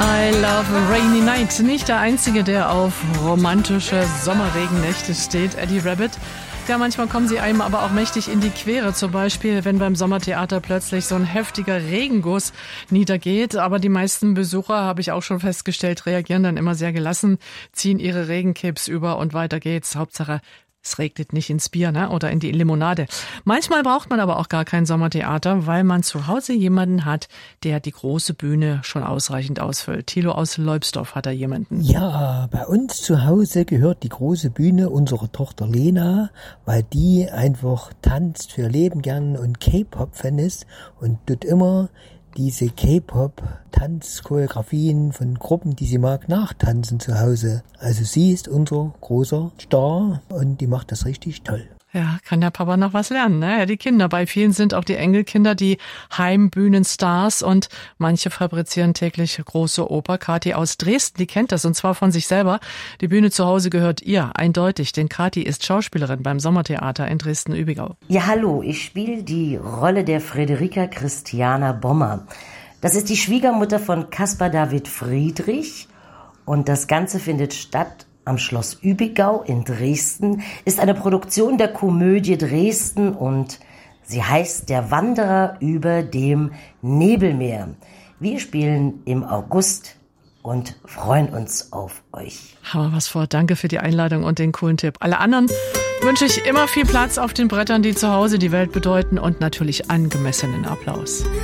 I love a rainy night. Nicht der Einzige, der auf romantische Sommerregennächte steht, Eddie Rabbitt. Ja, manchmal kommen sie einem aber auch mächtig in die Quere. Zum Beispiel, wenn beim Sommertheater plötzlich so ein heftiger Regenguss niedergeht. Aber die meisten Besucher, habe ich auch schon festgestellt, reagieren dann immer sehr gelassen, ziehen ihre Regencapes über und weiter geht's. Hauptsache, es regnet nicht ins Bier, ne? Oder in die Limonade. Manchmal braucht man aber auch gar kein Sommertheater, weil man zu Hause jemanden hat, der die große Bühne schon ausreichend ausfüllt. Thilo aus Leubsdorf hat da jemanden. Ja, bei uns zu Hause gehört die große Bühne unserer Tochter Lena, weil die einfach tanzt für ihr Leben gern und K-Pop-Fan ist und tut immer diese K-Pop-Tanzchoreografien von Gruppen, die sie mag, nachtanzen zu Hause. Also sie ist unser großer Star und die macht das richtig toll. Ja, kann der Papa noch was lernen, ne? Ja, die Kinder. Bei vielen sind auch die Enkelkinder die Heimbühnenstars und manche fabrizieren täglich große Oper. Kathi aus Dresden, die kennt das und zwar von sich selber. Die Bühne zu Hause gehört ihr, eindeutig, denn Kathi ist Schauspielerin beim Sommertheater in Dresden-Übigau. Ja, hallo, ich spiele die Rolle der Friederika Christiana Bommer. Das ist die Schwiegermutter von Caspar David Friedrich und das Ganze findet statt am Schloss Übigau in Dresden, ist eine Produktion der Komödie Dresden und sie heißt Der Wanderer über dem Nebelmeer. Wir spielen im August und freuen uns auf euch. Hammer was vor. Danke für die Einladung und den coolen Tipp. Alle anderen wünsche ich immer viel Platz auf den Brettern, die zu Hause die Welt bedeuten und natürlich angemessenen Applaus.